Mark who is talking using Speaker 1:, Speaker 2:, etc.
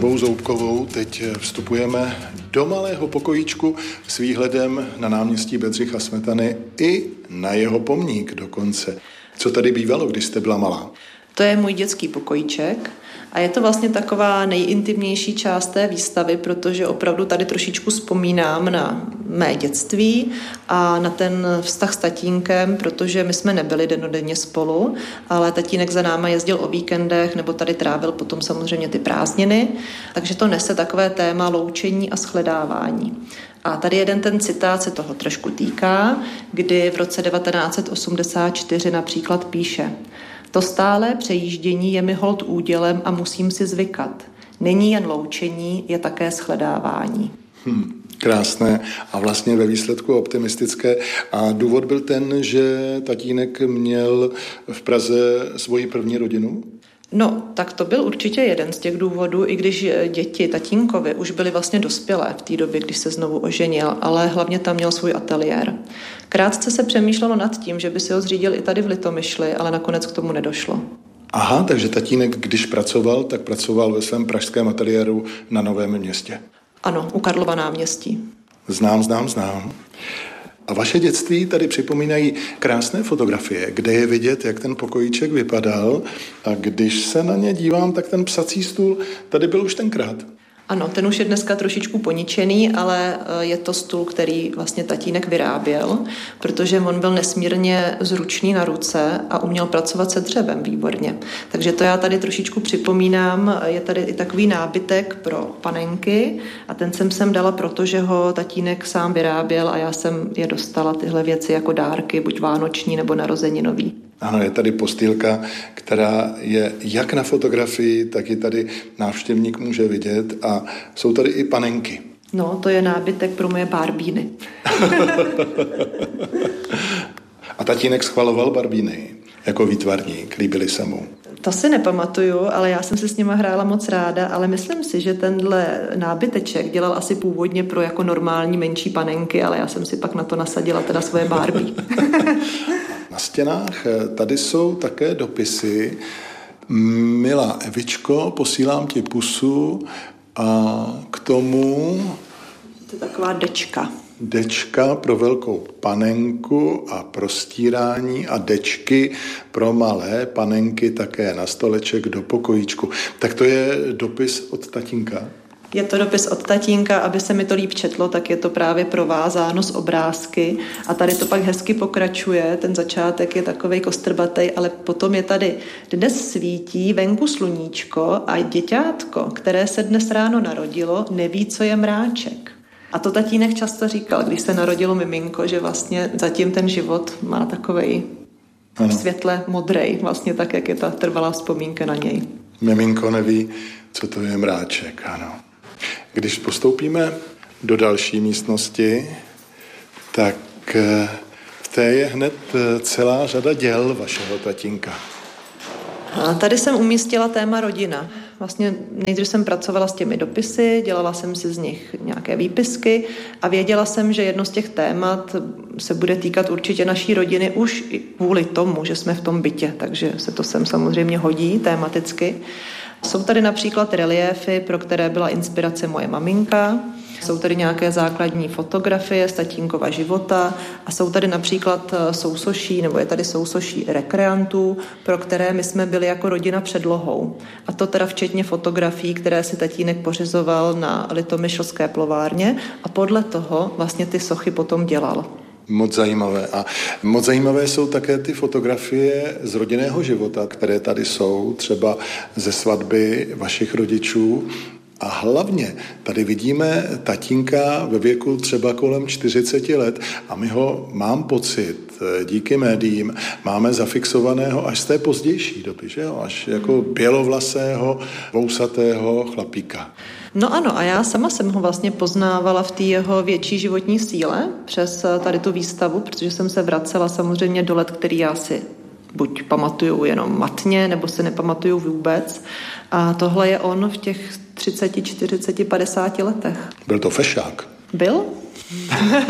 Speaker 1: Evou Zoubkovou teď vstupujeme do malého pokojíčku s výhledem na náměstí Bedřicha Smetany i na jeho pomník dokonce. Co tady bývalo, když jste byla malá?
Speaker 2: To je můj dětský pokojíček a je to vlastně taková nejintimnější část té výstavy, protože opravdu tady trošičku vzpomínám na mé dětství a na ten vztah s tatínkem, protože my jsme nebyli dennodenně spolu, ale tatínek za náma jezdil o víkendech nebo tady trávil potom samozřejmě ty prázdniny, takže to nese takové téma loučení a shledávání. A tady jeden ten citát se toho trošku týká, kdy v roce 1984 například píše: To stálé přejíždění je mi holt údělem a musím si zvykat. Není jen loučení, je také shledávání.
Speaker 1: Krásné a vlastně ve výsledku optimistické. A důvod byl ten, že tatínek měl v Praze svoji první rodinu?
Speaker 2: No, tak to byl určitě jeden z těch důvodů, i když děti tatínkovi už byly vlastně dospělé v té době, když se znovu oženil, ale hlavně tam měl svůj ateliér. Krátce se přemýšlelo nad tím, že by si ho zřídil i tady v Litomyšli, ale nakonec k tomu nedošlo. Aha,
Speaker 1: takže tatínek, když pracoval, tak pracoval ve svém pražském ateliéru na Novém Městě.
Speaker 2: Ano, u Karlova náměstí.
Speaker 1: Znám. A vaše dětství tady připomínají krásné fotografie, kde je vidět, jak ten pokojíček vypadal, a když se na ně dívám, tak ten psací stůl tady byl už tenkrát.
Speaker 2: Ano, ten už je dneska trošičku poničený, ale je to stůl, který vlastně tatínek vyráběl, protože on byl nesmírně zručný na ruce a uměl pracovat se dřevem výborně. Takže to já tady trošičku připomínám, je tady i takový nábytek pro panenky a ten jsem sem dala, protože ho tatínek sám vyráběl a já jsem je dostala tyhle věci jako dárky, buď vánoční nebo narozeninový.
Speaker 1: Ano, je tady postýlka, která je jak na fotografii, tak i tady návštěvník může vidět a jsou tady i panenky.
Speaker 2: No, to je nábytek pro moje barbíny.
Speaker 1: A tatínek schvaloval barbíny jako výtvarník, líbily se mu?
Speaker 2: To si nepamatuju, ale já jsem si s nima hrála moc ráda, ale myslím si, že tenhle nábyteček dělal asi původně pro jako normální menší panenky, ale já jsem si pak na to nasadila teda svoje Barbie.
Speaker 1: Na stěnách tady jsou také dopisy. Milá Evičko, posílám ti pusu a k tomu...
Speaker 2: To je taková dečka.
Speaker 1: Dečka pro velkou panenku a pro stírání a dečky pro malé panenky také na stoleček do pokojíčku. Tak to je dopis od tatínka?
Speaker 2: Je to dopis od tatínka, aby se mi to líp četlo, tak je to právě provázáno s obrázky a tady to pak hezky pokračuje, ten začátek je takovej kostrbatej, ale potom je tady: Dnes svítí venku sluníčko a děťátko, které se dnes ráno narodilo, neví, co je mráček. A to tatínek často říkal, když se narodilo miminko, že vlastně zatím ten život má takovej světle modrej, vlastně tak, jak je ta trvalá vzpomínka na něj.
Speaker 1: Miminko neví, co to je mráček, ano. Když postoupíme do další místnosti, tak v té je hned celá řada děl vašeho tatínka.
Speaker 2: A tady jsem umístila téma rodina. Vlastně nejdřív jsem pracovala s těmi dopisy, dělala jsem si z nich nějaké výpisky a věděla jsem, že jedno z těch témat se bude týkat určitě naší rodiny už i kvůli tomu, že jsme v tom bytě, takže se to sem samozřejmě hodí tematicky. Jsou tady například reliéfy, pro které byla inspirace moje maminka, jsou tady nějaké základní fotografie z tatínkova života a jsou tady například sousoší, nebo je tady sousoší rekreantů, pro které my jsme byli jako rodina předlohou. A to teda včetně fotografií, které si tatínek pořizoval na Litomyšlské plovárně a podle toho vlastně ty sochy potom dělal.
Speaker 1: Moc zajímavé. A moc zajímavé jsou také ty fotografie z rodinného života, které tady jsou, třeba ze svatby vašich rodičů. A hlavně tady vidíme tatínka ve věku třeba kolem 40 let a my ho, mám pocit, díky médiím, máme zafixovaného až z té pozdější doby, že jo? Až jako bělovlasého, vousatého chlapíka.
Speaker 2: No ano, a já sama jsem ho vlastně poznávala v té jeho větší životní síle přes tady tu výstavu, protože jsem se vracela samozřejmě do let, který já si buď pamatuju jenom matně, nebo si nepamatuju vůbec. A tohle je on v těch 30, 40, 50 letech.
Speaker 1: Byl to fešák?
Speaker 2: Byl?